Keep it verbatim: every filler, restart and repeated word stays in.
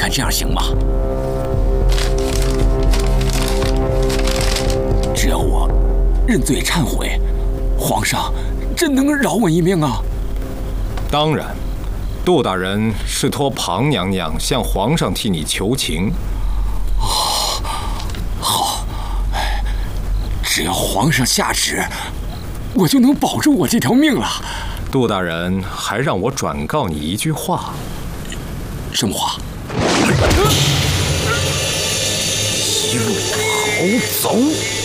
看这样行吗？只要我认罪忏悔，皇上真能饶我一命啊！ 当然，杜大人是托庞娘娘向皇上替你求情。 哦，好，只要皇上下旨，我就能保住我这条命了。 杜大人还让我转告你一句话。 什么话？ 一路好走。